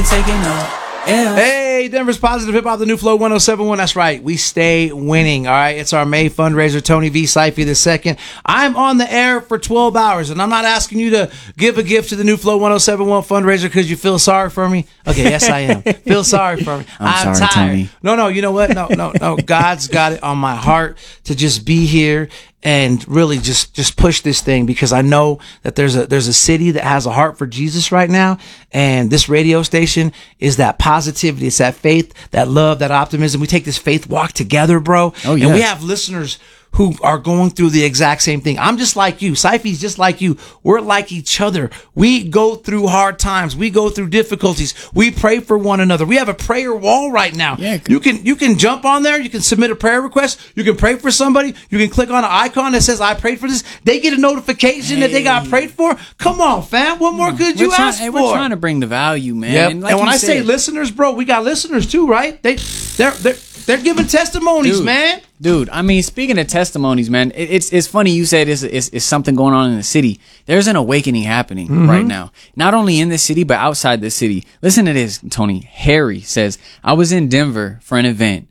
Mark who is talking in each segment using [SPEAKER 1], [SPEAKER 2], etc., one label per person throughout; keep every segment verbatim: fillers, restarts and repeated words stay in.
[SPEAKER 1] ain't taking no L's.
[SPEAKER 2] Hey, Denver's Positive Hip Hop, the new Flow one oh seven point one. That's right. We stay winning. All right. It's our May fundraiser, Tony V. Syfy the second. I'm on the air for twelve hours, and I'm not asking you to give a gift to the new Flow one oh seven point one fundraiser because you feel sorry for me. Okay. Yes, I am. Feel sorry for me.
[SPEAKER 1] I'm,
[SPEAKER 2] I'm
[SPEAKER 1] sorry,
[SPEAKER 2] tired.
[SPEAKER 1] Tony.
[SPEAKER 2] No, no. You know what? No, no, no. God's got it on my heart to just be here and really just, just push this thing, because I know that there's a, there's a city that has a heart for Jesus right now. And this radio station is that positivity. It's that faith, that love, that optimism. We take this faith walk together, bro.
[SPEAKER 1] Oh, yeah.
[SPEAKER 2] And we have listeners who are going through the exact same thing. I'm just like you. Syfy's just like you. We're like each other. We go through hard times. We go through difficulties. We pray for one another. We have a prayer wall right now.
[SPEAKER 1] Yeah.
[SPEAKER 2] You can, you can jump on there. You can submit a prayer request. You can pray for somebody. You can click on an icon that says, I prayed for this. They get a notification hey. that they got prayed for. Come on, fam. What more could you
[SPEAKER 1] trying,
[SPEAKER 2] ask
[SPEAKER 1] hey,
[SPEAKER 2] for?
[SPEAKER 1] We're trying to bring the value, man.
[SPEAKER 2] Yep.
[SPEAKER 1] And, like
[SPEAKER 2] and when I
[SPEAKER 1] said,
[SPEAKER 2] say listeners, bro, we got listeners too, right? They, they're, they're, they're giving testimonies,
[SPEAKER 1] dude,
[SPEAKER 2] man.
[SPEAKER 1] Dude, I mean, speaking of testimonies, man, it, it's it's funny you said it's, it's, it's something going on in the city. There's an awakening happening mm-hmm. right now. Not only in the city, but outside the city. Listen to this, Tony. Harry says, I was in Denver for an event,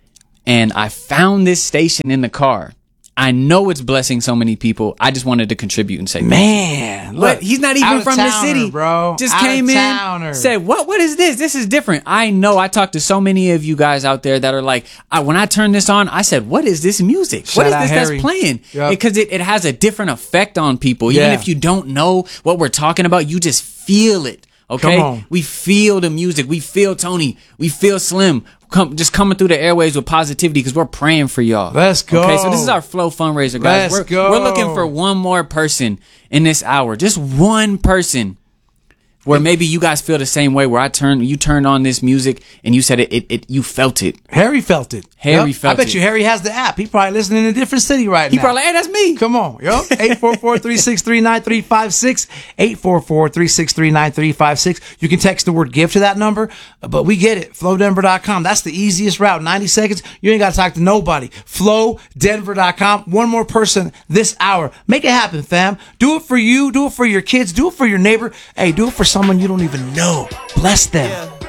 [SPEAKER 1] and I found this station in the car. I know it's blessing so many people. I just wanted to contribute and say,
[SPEAKER 2] man, look,
[SPEAKER 1] but he's not even from the city,
[SPEAKER 2] bro.
[SPEAKER 1] Just
[SPEAKER 2] out
[SPEAKER 1] came
[SPEAKER 2] in,
[SPEAKER 1] said, "What? What is this? This is different." I know. I talked to so many of you guys out there that are like, I, when I turned this on, I said, "What is this music?
[SPEAKER 2] Shout
[SPEAKER 1] what is
[SPEAKER 2] out
[SPEAKER 1] this
[SPEAKER 2] Harry.
[SPEAKER 1] that's playing?"
[SPEAKER 2] Yep.
[SPEAKER 1] Because it, it has a different effect on people. Even
[SPEAKER 2] Yeah.
[SPEAKER 1] if you don't know what we're talking about, you just feel it. Okay,
[SPEAKER 2] Come on.
[SPEAKER 1] We feel the music. We feel Tony. We feel Slim. Come, just coming through the airwaves with positivity, because we're praying for y'all.
[SPEAKER 2] Let's go.
[SPEAKER 1] Okay, so this is our Flow fundraiser, guys.
[SPEAKER 2] Let's
[SPEAKER 1] we're,
[SPEAKER 2] go.
[SPEAKER 1] We're looking for one more person in this hour. Just one person. Where maybe you guys feel the same way, where I turned, you turned on this music and you said it, it, it you felt it.
[SPEAKER 2] Harry felt it.
[SPEAKER 1] Harry
[SPEAKER 2] yep.
[SPEAKER 1] felt it.
[SPEAKER 2] I bet
[SPEAKER 1] it.
[SPEAKER 2] you Harry has the app. He probably listening in a different city right
[SPEAKER 1] he
[SPEAKER 2] now.
[SPEAKER 1] He probably, hey, that's me.
[SPEAKER 2] Come on, yo. eight four four, three six three, nine three five six. eight four four, three six three, nine three five six. You can text the word give to that number, but we get it. flow denver dot com. That's the easiest route. ninety seconds. You ain't got to talk to nobody. flow denver dot com. One more person this hour. Make it happen, fam. Do it for you. Do it for your kids. Do it for your neighbor. Hey, do it for someone you don't even know. Bless them.
[SPEAKER 3] Yeah.